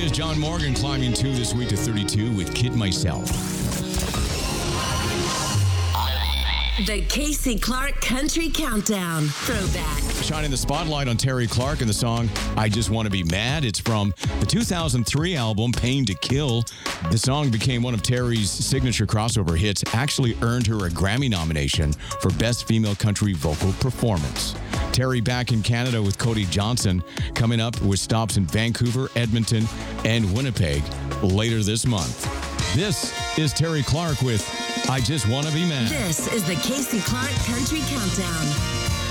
is John Morgan climbing 2 this week to 32 with Kid Myself. The Casey Clark Country Countdown Throwback. Shining the spotlight on Terry Clark and the song I Just Want to Be Mad. It's from the 2003 album Pain to Kill. The song became one of Terry's signature crossover hits, actually earned her a Grammy nomination for Best Female Country Vocal Performance. Terry back in Canada with Cody Johnson, coming up with stops in Vancouver, Edmonton, and Winnipeg later this month. This is Terry Clark with I Just Want to Be Mad. This is the Casey Clark Country Countdown.